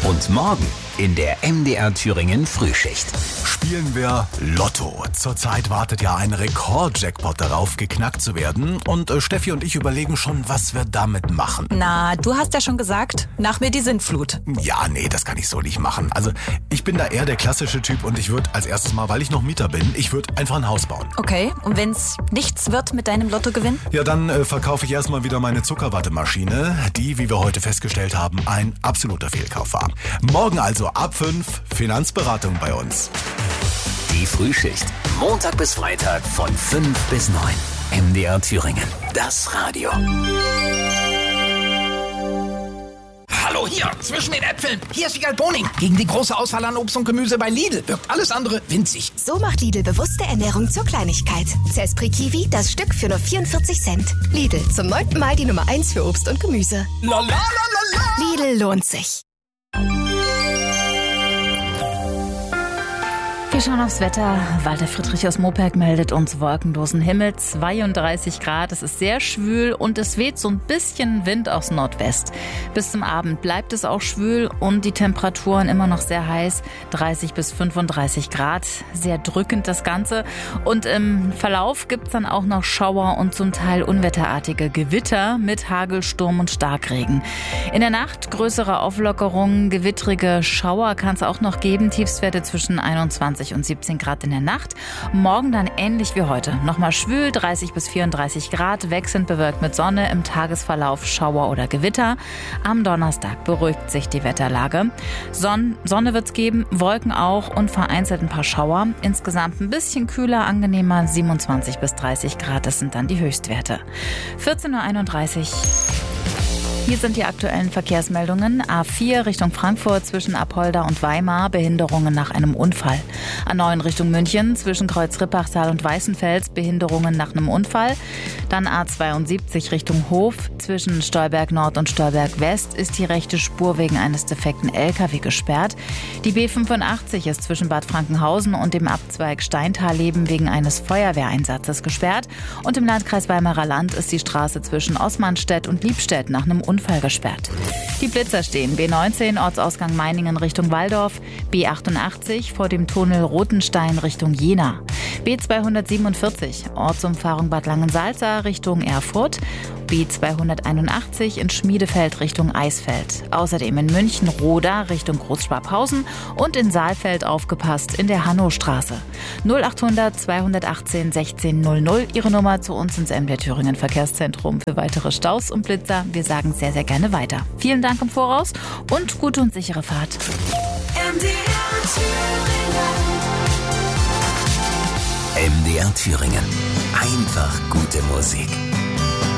Und morgen in der MDR Thüringen Frühschicht. Spielen wir Lotto. Zurzeit wartet ja ein Rekord-Jackpot darauf, geknackt zu werden. Und Steffi und ich überlegen schon, was wir damit machen. Na, du hast ja schon gesagt, nach mir die Sintflut. Ja, nee, das kann ich so nicht machen. Also, ich bin da eher der klassische Typ und ich würde als erstes mal, weil ich noch Mieter bin, ich würde einfach ein Haus bauen. Okay, und wenn's nichts wird mit deinem Lottogewinn? Ja, dann verkaufe ich erstmal wieder meine Zuckerwattemaschine, die, wie wir heute festgestellt haben, ein absoluter Fehlkauf war. Morgen also ab 5 Finanzberatung bei uns. Die Frühschicht. Montag bis Freitag von 5 bis 9. MDR Thüringen. Das Radio. Hallo, hier, zwischen den Äpfeln. Hier ist Wiegald Boning. Gegen die große Auswahl an Obst und Gemüse bei Lidl wirkt alles andere winzig. So macht Lidl bewusste Ernährung zur Kleinigkeit. Zespri Kiwi, das Stück für nur 44 Cent. Lidl, zum 9. Mal die Nummer 1 für Obst und Gemüse. La la la la la. Lidl lohnt sich. Wir schauen aufs Wetter. Walter Friedrich aus Moberg meldet uns wolkenlosen Himmel, 32 Grad. Es ist sehr schwül und es weht so ein bisschen Wind aus Nordwest. Bis zum Abend bleibt es auch schwül und die Temperaturen immer noch sehr heiß, 30 bis 35 Grad. Sehr drückend das Ganze. Und im Verlauf gibt's dann auch noch Schauer und zum Teil unwetterartige Gewitter mit Hagel, Sturm und Starkregen. In der Nacht größere Auflockerungen, gewittrige Schauer kann es auch noch geben. Tiefstwerte zwischen 21 und 17 Grad in der Nacht. Morgen dann ähnlich wie heute. Nochmal schwül, 30 bis 34 Grad, wechselnd bewölkt mit Sonne, im Tagesverlauf Schauer oder Gewitter. Am Donnerstag beruhigt sich die Wetterlage. Sonne wird's geben, Wolken auch und vereinzelt ein paar Schauer. Insgesamt ein bisschen kühler, angenehmer, 27 bis 30 Grad, das sind dann die Höchstwerte. 14.31 Uhr. Hier sind die aktuellen Verkehrsmeldungen. A4 Richtung Frankfurt zwischen Apolda und Weimar, Behinderungen nach einem Unfall. A9 Richtung München zwischen Kreuz-Rippachtal und Weißenfels, Behinderungen nach einem Unfall. Dann A72 Richtung Hof zwischen Stolberg Nord und Stolberg West ist die rechte Spur wegen eines defekten LKW gesperrt. Die B85 ist zwischen Bad Frankenhausen und dem Abzweig Steintal-Leben wegen eines Feuerwehreinsatzes gesperrt. Und im Landkreis Weimarer Land ist die Straße zwischen Osmanstedt und Liebstedt nach einem Unfall gesperrt. Die Blitzer stehen B19 Ortsausgang Meiningen Richtung Walldorf, B88 vor dem Tunnel Rotenstein Richtung Jena, B247 Ortsumfahrung Bad Langensalza Richtung Erfurt, B281 in Schmiedefeld Richtung Eisfeld. Außerdem in München Roda Richtung Großschwabhausen und in Saalfeld aufgepasst in der Hannostraße. 0800 218 1600 Ihre Nummer zu uns ins MDR Thüringen Verkehrszentrum für weitere Staus und Blitzer. Wir sagen sehr, sehr gerne weiter. Vielen Dank im Voraus und gute und sichere Fahrt. MDR Thüringen. Einfach gute Musik.